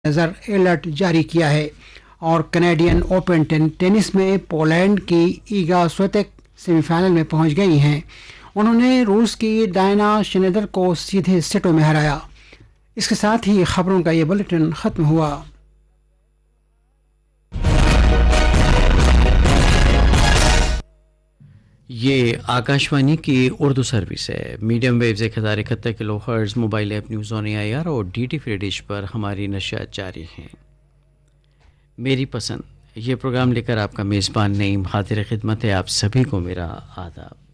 नज़र अलर्ट जारी किया है। और कैनेडियन ओपन टेनिस में पोलैंड की ईगा स्वितेक सेमीफाइनल में पहुंच गई हैं। उन्होंने रूस की डायना शेनेदर को सीधे सेटों में हराया। इसके साथ ही खबरों का ये बुलेटिन खत्म हुआ। ये आकाशवाणी की उर्दू सर्विस है। Medium waves 1071 kilo hertz, mobile app news on AIR और डीटी फ्री डिश पर हमारी नशियात जारी हैं। मेरी पसंद ये प्रोग्राम लेकर आपका मेज़बान नईम हाजिर खिदमत है। आप सभी को मेरा आदाब।